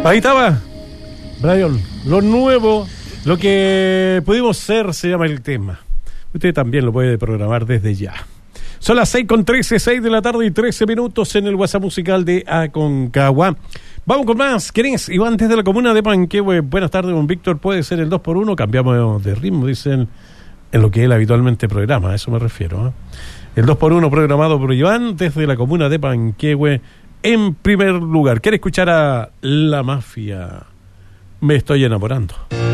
Ahí estaba, Brian. Lo nuevo, lo que pudimos ser, se llama el tema. Usted también lo puede programar desde ya. Son las 6:13, 6 de la tarde y 13 minutos en el WhatsApp musical de Aconcagua. Vamos con más. ¿Quién es? Iván desde la comuna de Panquehue. Buenas tardes, don Víctor. Puede ser el 2x1. Cambiamos de ritmo, dicen, en lo que él habitualmente programa. A eso me refiero. El 2x1 programado por Iván desde la comuna de Panquehue. En primer lugar, ¿quiere escuchar a La Mafia? Me estoy enamorando.